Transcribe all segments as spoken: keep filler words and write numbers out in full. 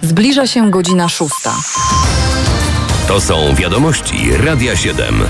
Zbliża się godzina szósta. To są wiadomości Radia siedem.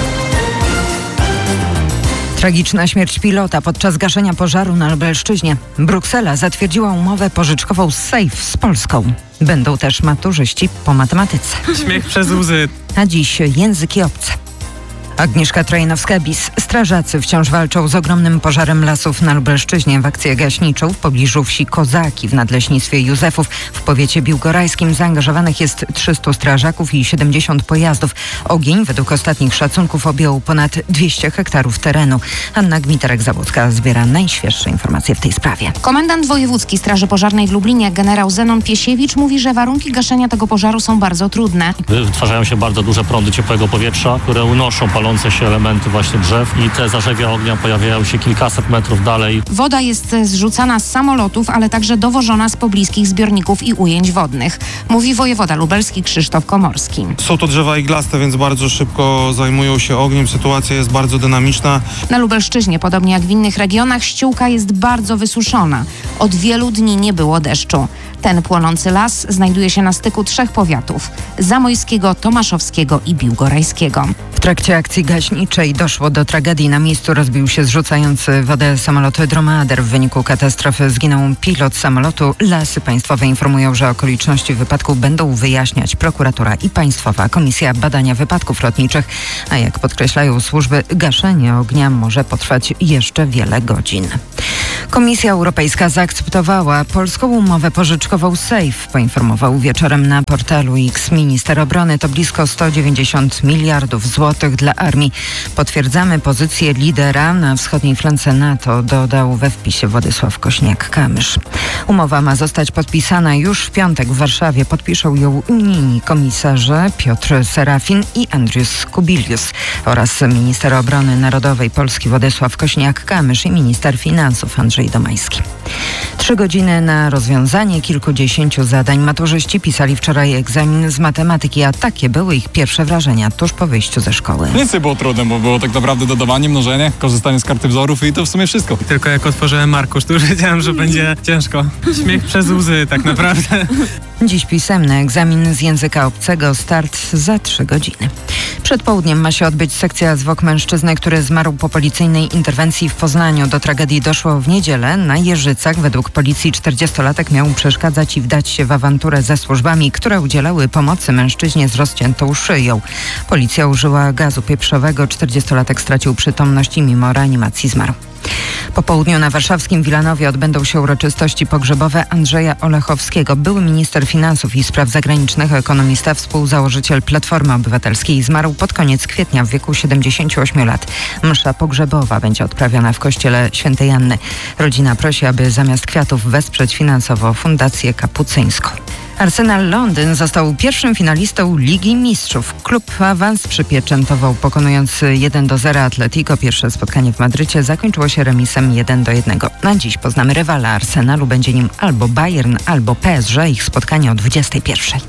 Tragiczna śmierć pilota podczas gaszenia pożaru na Lubelszczyźnie. Bruksela zatwierdziła umowę pożyczkową z SAFE z Polską. Będą też maturzyści po matematyce. Śmiech przez łzy. A dziś języki obce. Agnieszka Trajnowska-Bis. Strażacy wciąż walczą z ogromnym pożarem lasów na Lubelszczyźnie. W akcję gaśniczą w pobliżu wsi Kozaki w nadleśnictwie Józefów w powiecie biłgorajskim zaangażowanych jest trzystu strażaków i siedemdziesiąt pojazdów. Ogień według ostatnich szacunków objął ponad dwieście hektarów terenu. Anna Gmiterek-Zabłocka zbiera najświeższe informacje w tej sprawie. Komendant wojewódzki Straży Pożarnej w Lublinie, generał Zenon Piesiewicz, mówi, że warunki gaszenia tego pożaru są bardzo trudne. Wytwarzają się bardzo duże prądy ciepłego powietrza, które unoszą palące się elementy właśnie drzew i te zarzewia ognia pojawiają się kilkaset metrów dalej. Woda jest zrzucana z samolotów, ale także dowożona z pobliskich zbiorników i ujęć wodnych, mówi wojewoda lubelski Krzysztof Komorski. Są to drzewa iglaste, więc bardzo szybko zajmują się ogniem. Sytuacja jest bardzo dynamiczna. Na Lubelszczyźnie, podobnie jak w innych regionach, ściółka jest bardzo wysuszona. Od wielu dni nie było deszczu. Ten płonący las znajduje się na styku trzech powiatów: zamojskiego, tomaszowskiego i biłgorajskiego. W trakcie akcji gaśniczej doszło do tragedii. Na miejscu rozbił się zrzucający wodę samolot Dromader. W wyniku katastrofy zginął pilot samolotu. Lasy Państwowe informują, że okoliczności wypadku będą wyjaśniać prokuratura i Państwowa Komisja Badania Wypadków Lotniczych. A jak podkreślają służby, gaszenie ognia może potrwać jeszcze wiele godzin. Komisja Europejska zaakceptowała polską umowę pożyczkową SAFE, poinformował wieczorem na portalu X minister obrony. To blisko sto dziewięćdziesiąt miliardów złotych dla armii. Potwierdzamy pozycję lidera na wschodniej flance NATO, dodał we wpisie Władysław Kośniak-Kamysz. Umowa ma zostać podpisana już w piątek w Warszawie. Podpiszą ją unijni komisarze Piotr Serafin i Andrius Kubilius oraz minister obrony narodowej Polski Władysław Kośniak-Kamysz i minister finansów Andrzej Domański. Trzy godziny na rozwiązanie kilkudziesięciu zadań. Maturzyści pisali wczoraj egzamin z matematyki, a takie były ich pierwsze wrażenia tuż po wyjściu ze szkoły. Nic nie było trudne, bo było tak naprawdę dodawanie, mnożenie, korzystanie z karty wzorów i to w sumie wszystko. Tylko jak otworzyłem arkusz, to już wiedziałem, że będzie ciężko. Śmiech przez łzy tak naprawdę. Dziś pisemny egzamin z języka obcego. Start za trzy godziny. Przed południem ma się odbyć sekcja zwłok mężczyzny, który zmarł po policyjnej interwencji w Poznaniu. Do tragedii doszło w niedzielę na Jeżycach. Według policji czterdziestolatek miał przeszkadzać i wdać się w awanturę ze służbami, które udzielały pomocy mężczyźnie z rozciętą szyją. Policja użyła gazu pieprzowego. czterdziestolatek stracił przytomność i mimo reanimacji zmarł. Po południu na warszawskim Wilanowie odbędą się uroczystości pogrzebowe Andrzeja Olechowskiego. Były minister finansów i spraw zagranicznych, ekonomista, współzałożyciel Platformy Obywatelskiej. Zmarł pod koniec kwietnia w wieku siedemdziesięciu ośmiu lat. Msza pogrzebowa będzie odprawiona w kościele Świętej Anny. Rodzina prosi, aby zamiast kwiatów wesprzeć finansowo Fundację Kapucyńską. Arsenal Londyn został pierwszym finalistą Ligi Mistrzów. Klub awans przypieczętował, pokonując jeden do zera Atletico. Pierwsze spotkanie w Madrycie zakończyło się remisem jeden do jednego. Na dziś poznamy rywala Arsenalu. Będzie nim albo Bayern, albo P S G. Ich spotkanie o dwudziestej pierwszej.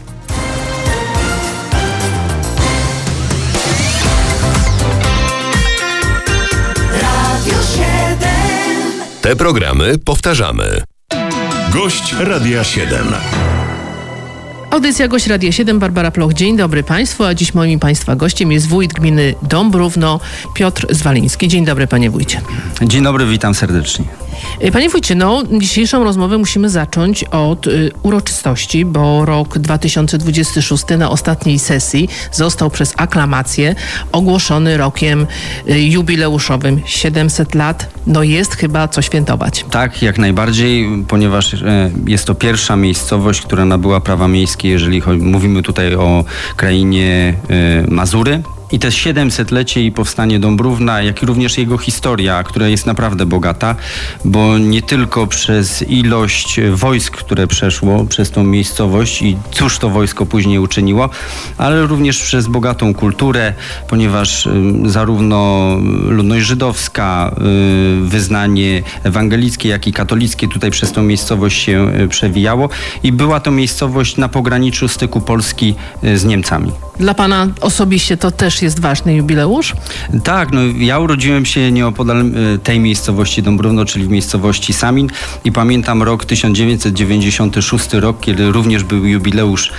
Te programy powtarzamy. Gość Radia siedem. Audycja Gość Radia siedem, Barbara Ploch. Dzień dobry Państwu, a dziś moim Państwa gościem jest wójt gminy Dąbrówno, Piotr Zwaliński. Dzień dobry, panie wójcie. Dzień dobry, witam serdecznie. Panie wójcie, no dzisiejszą rozmowę musimy zacząć od y, uroczystości, bo rok dwa tysiące dwudziesty szósty na ostatniej sesji został przez aklamację ogłoszony rokiem y, jubileuszowym. siedemset lat, no jest chyba co świętować. Tak, jak najbardziej, ponieważ e, jest to pierwsza miejscowość, która nabyła prawa miejskie, jeżeli chodzi, mówimy tutaj o krainie e, Mazury. I te siedemsetlecie i powstanie Dąbrówna, jak i również jego historia, która jest naprawdę bogata, bo nie tylko przez ilość wojsk, które przeszło przez tą miejscowość i cóż to wojsko później uczyniło, ale również przez bogatą kulturę, ponieważ y, zarówno ludność żydowska, y, wyznanie ewangelickie, jak i katolickie tutaj przez tą miejscowość się y, przewijało i była to miejscowość na pograniczu styku Polski y, z Niemcami. Dla pana osobiście to też też jest ważny jubileusz? Tak, no ja urodziłem się nieopodal tej miejscowości Dąbrówno, czyli w miejscowości Samin i pamiętam rok tysiąc dziewięćset dziewięćdziesiąty szósty rok, kiedy również był jubileusz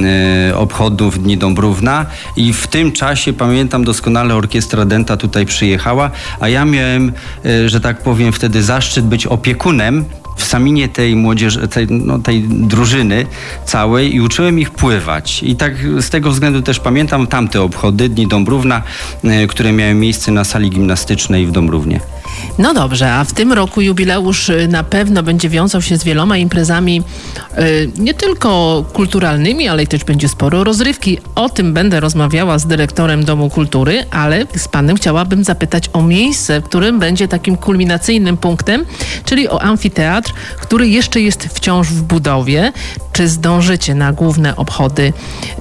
e, obchodów Dni Dąbrówna i w tym czasie pamiętam doskonale orkiestra Denta tutaj przyjechała, a ja miałem, e, że tak powiem, wtedy zaszczyt być opiekunem w Saminie tej młodzieży, tej, no, tej drużyny całej i uczyłem ich pływać. I tak z tego względu też pamiętam tamte obchody Dni Dąbrówna, y, które miały miejsce na sali gimnastycznej w Dąbrównie. No dobrze, a w tym roku jubileusz na pewno będzie wiązał się z wieloma imprezami y, nie tylko kulturalnymi, ale też będzie sporo rozrywki. O tym będę rozmawiała z dyrektorem Domu Kultury, ale z panem chciałabym zapytać o miejsce, w którym będzie takim kulminacyjnym punktem, czyli o amfiteatr, który jeszcze jest wciąż w budowie. Czy zdążycie na główne obchody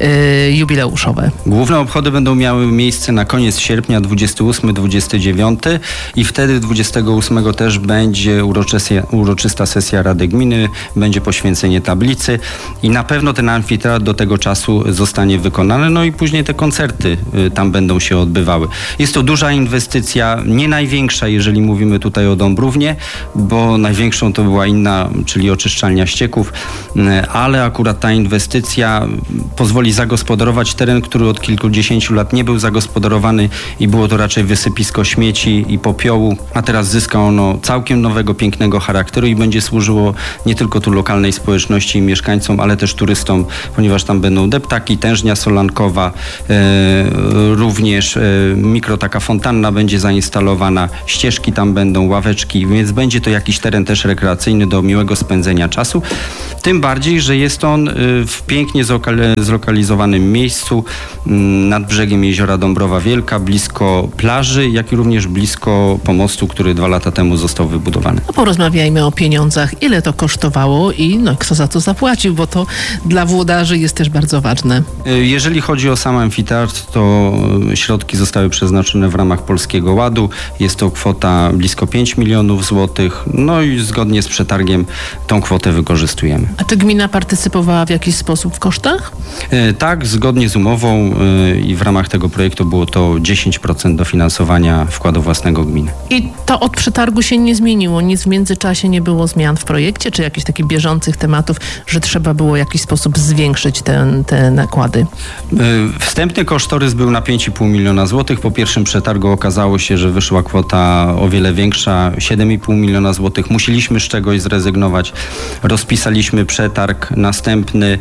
y, jubileuszowe? Główne obchody będą miały miejsce na koniec sierpnia, dwudziestego ósmego do dwudziestego dziewiątego i wtedy dwudziestego ósmego też będzie uroczysta sesja Rady Gminy, będzie poświęcenie tablicy i na pewno ten amfiteatr do tego czasu zostanie wykonany, no i później te koncerty y, tam będą się odbywały. Jest to duża inwestycja, nie największa, jeżeli mówimy tutaj o Dąbrównie, bo największą to była inna, czyli oczyszczalnia ścieków, y, ale akurat ta inwestycja pozwoli zagospodarować teren, który od kilkudziesięciu lat nie był zagospodarowany i było to raczej wysypisko śmieci i popiołu, a teraz zyska ono całkiem nowego, pięknego charakteru i będzie służyło nie tylko tu lokalnej społeczności i mieszkańcom, ale też turystom, ponieważ tam będą deptaki, tężnia solankowa, e, również e, mikro taka fontanna będzie zainstalowana, ścieżki tam będą, ławeczki, więc będzie to jakiś teren też rekreacyjny do miłego spędzenia czasu. Tym bardziej, że jest on w pięknie zlokalizowanym miejscu nad brzegiem jeziora Dąbrowa Wielka, blisko plaży, jak i również blisko pomostu, który dwa lata temu został wybudowany. No porozmawiajmy o pieniądzach. Ile to kosztowało i no, kto za to zapłacił, bo to dla włodarzy jest też bardzo ważne. Jeżeli chodzi o sam amfiteatr, to środki zostały przeznaczone w ramach Polskiego Ładu. Jest to kwota blisko pięć milionów złotych. No i zgodnie z przetargiem tą kwotę wykorzystujemy. A czy gmina partycypowała w jakiś sposób w kosztach? E, tak, zgodnie z umową e, i w ramach tego projektu było to dziesięć procent dofinansowania wkładu własnego gminy. I to od przetargu się nie zmieniło? Nic w międzyczasie nie było zmian w projekcie? Czy jakichś takich bieżących tematów, że trzeba było w jakiś sposób zwiększyć ten, te nakłady? E, wstępny kosztorys był na pięć i pół miliona złotych. Po pierwszym przetargu okazało się, że wyszła kwota o wiele większa, siedem i pół miliona złotych. Musieliśmy z czegoś zrezygnować. Rozpisaliśmy przetarg następny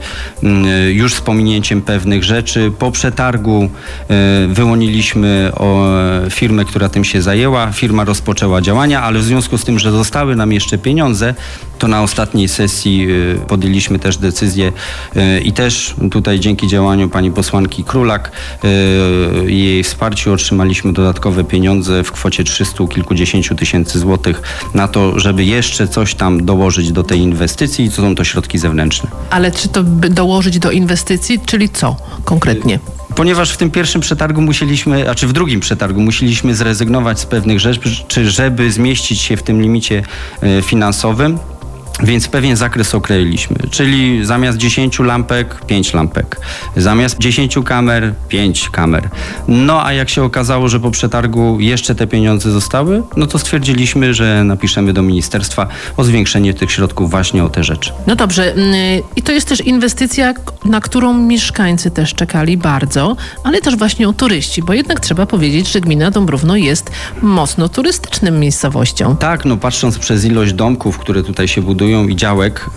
już z pominięciem pewnych rzeczy. Po przetargu wyłoniliśmy firmę, która tym się zajęła. Firma rozpoczęła działania, ale w związku z tym, że zostały nam jeszcze pieniądze, to na ostatniej sesji podjęliśmy też decyzję i też tutaj dzięki działaniu pani posłanki Królak i jej wsparciu otrzymaliśmy dodatkowe pieniądze w kwocie trzystu kilkudziesięciu tysięcy złotych na to, żeby jeszcze coś tam dołożyć do tej inwestycji i to są to środki zewnętrzne. Ale czy to by dołożyć do inwestycji, czyli co konkretnie? Ponieważ w tym pierwszym przetargu musieliśmy, a czy w drugim przetargu musieliśmy zrezygnować z pewnych rzeczy, żeby zmieścić się w tym limicie finansowym. Więc pewien zakres określiliśmy, czyli zamiast dziesięciu lampek, pięć lampek, zamiast dziesięciu kamer, pięć kamer. No a jak się okazało, że po przetargu jeszcze te pieniądze zostały, no to stwierdziliśmy, że napiszemy do ministerstwa o zwiększenie tych środków właśnie o te rzeczy. No dobrze, i to jest też inwestycja, na którą mieszkańcy też czekali bardzo, ale też właśnie o turyści, bo jednak trzeba powiedzieć, że gmina Dąbrówno jest mocno turystycznym miejscowością. Tak, no patrząc przez ilość domków, które tutaj się budują, i działek,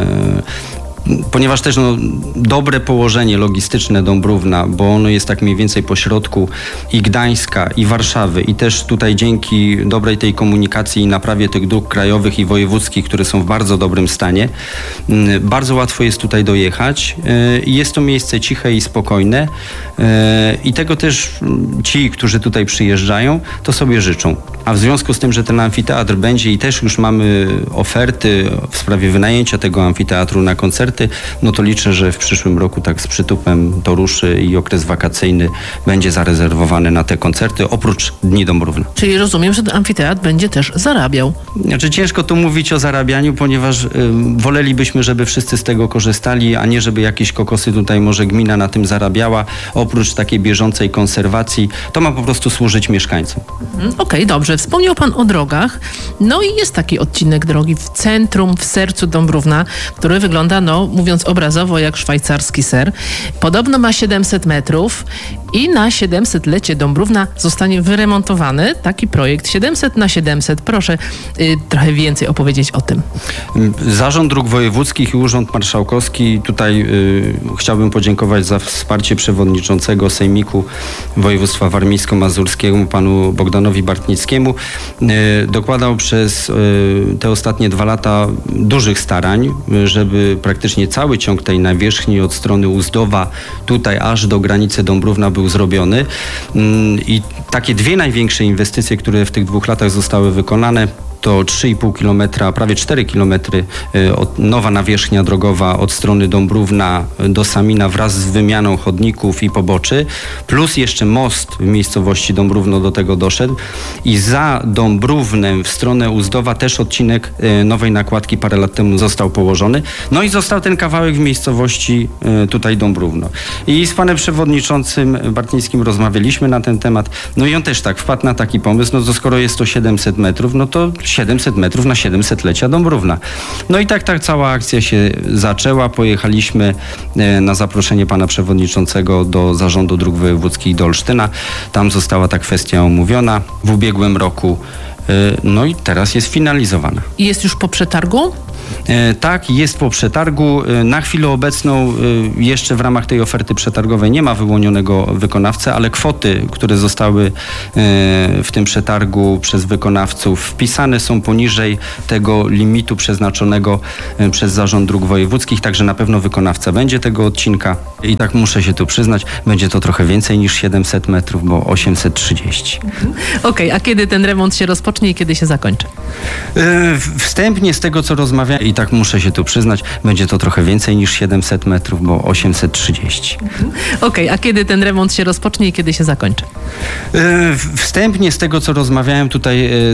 e, ponieważ też no, dobre położenie logistyczne Dąbrówna, bo ono jest tak mniej więcej po środku i Gdańska, i Warszawy i też tutaj dzięki dobrej tej komunikacji i naprawie tych dróg krajowych i wojewódzkich, które są w bardzo dobrym stanie, bardzo łatwo jest tutaj dojechać. Jest to miejsce ciche i spokojne i tego też ci, którzy tutaj przyjeżdżają, to sobie życzą. A w związku z tym, że ten amfiteatr będzie i też już mamy oferty w sprawie wynajęcia tego amfiteatru na koncerty, no to liczę, że w przyszłym roku tak z przytupem to ruszy i okres wakacyjny będzie zarezerwowany na te koncerty, oprócz Dni Dąbrówna. Czyli rozumiem, że ten amfiteatr będzie też zarabiał. Znaczy ciężko tu mówić o zarabianiu, ponieważ y, wolelibyśmy, żeby wszyscy z tego korzystali, a nie żeby jakieś kokosy tutaj może gmina na tym zarabiała. Oprócz takiej bieżącej konserwacji, to ma po prostu służyć mieszkańcom. Mhm. Okej, okay, dobrze. Wspomniał pan o drogach. No i jest taki odcinek drogi w centrum, w sercu Dąbrówna, który wygląda, no mówiąc obrazowo, jak szwajcarski ser. Podobno ma siedemset metrów i na siedemset-lecie Dąbrówna zostanie wyremontowany. Taki projekt siedemset na siedemset. Proszę y, trochę więcej opowiedzieć o tym. Zarząd Dróg Wojewódzkich i Urząd Marszałkowski, tutaj y, chciałbym podziękować za wsparcie przewodniczącego Sejmiku Województwa Warmińsko-Mazurskiego, panu Bogdanowi Bartnickiemu. Y, dokładał przez y, te ostatnie dwa lata dużych starań, y, żeby praktycznie cały ciąg tej nawierzchni od strony Uzdowa tutaj aż do granicy Dąbrówna był zrobiony. Y, I takie dwie największe inwestycje, które w tych dwóch latach zostały wykonane, to trzy i pół kilometra, prawie cztery kilometry od, nowa nawierzchnia drogowa od strony Dąbrówna do Samina wraz z wymianą chodników i poboczy, plus jeszcze most w miejscowości Dąbrówno do tego doszedł i za Dąbrównem w stronę Uzdowa też odcinek nowej nakładki parę lat temu został położony. No i został ten kawałek w miejscowości tutaj Dąbrówno. I z panem przewodniczącym Bartnickim rozmawialiśmy na ten temat, no i on też tak wpadł na taki pomysł, no to skoro jest to siedemset metrów, no to siedemset metrów na siedemset-lecia Dąbrówna. No i tak, tak cała akcja się zaczęła. Pojechaliśmy na zaproszenie pana przewodniczącego do Zarządu Dróg Wojewódzkich do Olsztyna. Tam została ta kwestia omówiona w ubiegłym roku. No i teraz jest finalizowana. I jest już po przetargu? E, tak, jest po przetargu. E, na chwilę obecną e, jeszcze w ramach tej oferty przetargowej nie ma wyłonionego wykonawcy, ale kwoty, które zostały e, w tym przetargu przez wykonawców wpisane są poniżej tego limitu przeznaczonego e, przez Zarząd Dróg Wojewódzkich, także na pewno wykonawca będzie tego odcinka. I tak muszę się tu przyznać, będzie to trochę więcej niż siedemset metrów, bo osiemset trzydzieści. Mhm. Okej, okay, a kiedy ten remont się rozpocznie i kiedy się zakończy? E, wstępnie z tego, co rozmawiałem, i tak muszę się tu przyznać, będzie to trochę więcej niż siedemset metrów, bo osiemset trzydzieści. Mhm. Okej, okay, a kiedy ten remont się rozpocznie i kiedy się zakończy? E, wstępnie z tego, co rozmawiałem tutaj